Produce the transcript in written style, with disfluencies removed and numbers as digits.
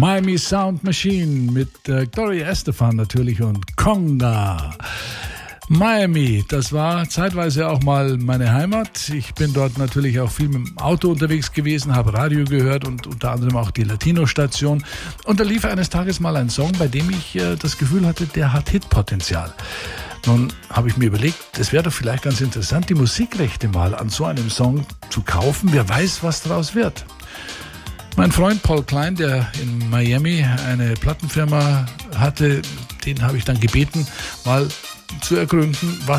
Miami Sound Machine mit Gloria Estefan natürlich und Conga. Miami, das war zeitweise auch mal meine Heimat. Ich bin dort natürlich auch viel mit dem Auto unterwegs gewesen, habe Radio gehört und unter anderem auch die Latino-Station. Und da lief eines Tages mal ein Song, bei dem ich das Gefühl hatte, der hat Hitpotenzial. Nun habe ich mir überlegt, es wäre doch vielleicht ganz interessant, die Musikrechte mal an so einem Song zu kaufen. Wer weiß, was daraus wird. Mein Freund Paul Klein, der in Miami eine Plattenfirma hatte, den habe ich dann gebeten, mal zu ergründen, was